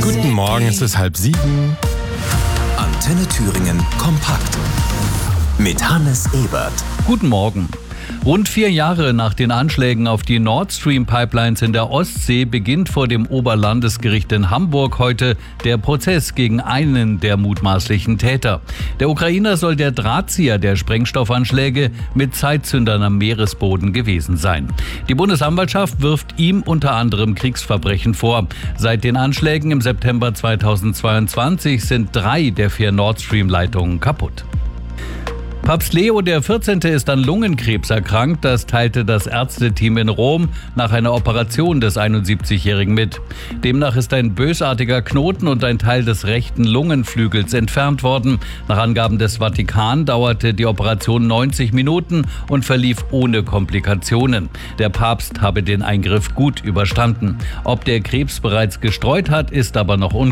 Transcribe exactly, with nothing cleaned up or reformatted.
Guten Morgen, es ist halb sieben. Antenne Thüringen kompakt. Mit Hannes Ebert. Guten Morgen. Rund vier Jahre nach den Anschlägen auf die Nord Stream Pipelines in der Ostsee beginnt vor dem Oberlandesgericht in Hamburg heute der Prozess gegen einen der mutmaßlichen Täter. Der Ukrainer soll der Drahtzieher der Sprengstoffanschläge mit Zeitzündern am Meeresboden gewesen sein. Die Bundesanwaltschaft wirft ihm unter anderem Kriegsverbrechen vor. Seit den Anschlägen im September zweitausendzweiundzwanzig sind drei der vier Nord Stream-Leitungen kaputt. Papst Leo der vierzehnte ist an Lungenkrebs erkrankt. Das teilte das Ärzteteam in Rom nach einer Operation des einundsiebzigjährigen mit. Demnach ist ein bösartiger Knoten und ein Teil des rechten Lungenflügels entfernt worden. Nach Angaben des Vatikan dauerte die Operation neunzig Minuten und verlief ohne Komplikationen. Der Papst habe den Eingriff gut überstanden. Ob der Krebs bereits gestreut hat, ist aber noch unklar.